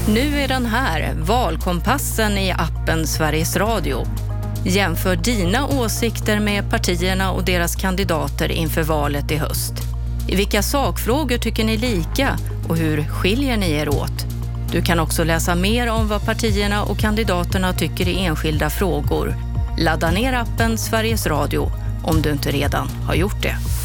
Nu är den här, valkompassen i appen Sveriges Radio. Jämför dina åsikter med partierna och deras kandidater inför valet i höst. I vilka sakfrågor tycker ni lika och hur skiljer ni er åt? Du kan också läsa mer om vad partierna och kandidaterna tycker i enskilda frågor. Ladda ner appen Sveriges Radio om du inte redan har gjort det.